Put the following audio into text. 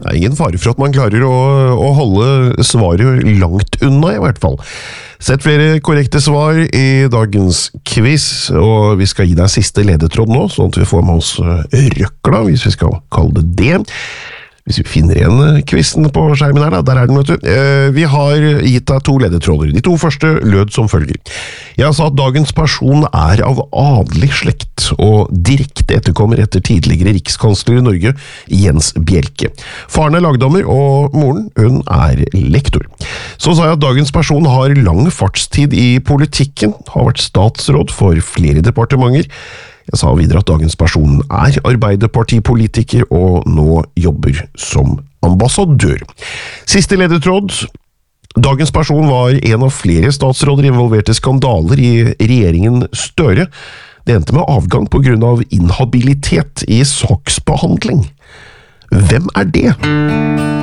Det er ingen fare for at man klarer å holde svaret langt unna i hvert fall. Sett flere korrekte svar i dagens quiz, og vi skal gi deg siste ledetråd nå, sånn at vi får med oss røkla, hvis vi skal kalle det det. Hvis vi finner igjen quizen på skjermen her, der er den, vet du. Vi har gitt deg 2 ledetråder. De 2 første lød som følger. Jeg sa at dagens person er av adelig slekt, og direkte etterkommer etter tidligere rikskansler i Norge, Jens Bjelke. Faren er lagdommer, og moren, hun er lektor. Så sa jeg at dagens person har lang fartstid i politikken, har vært statsråd for flere departementer. Jeg sa videre at dagens person er arbeiderpartipolitiker og nå jobber som ambassadør. Siste ledetråd. Dagens person var en av flere statsråder involverte skandaler i regjeringen Støre. Det endte med avgang på grunn av inhabilitet i saksbehandling. Hvem er det?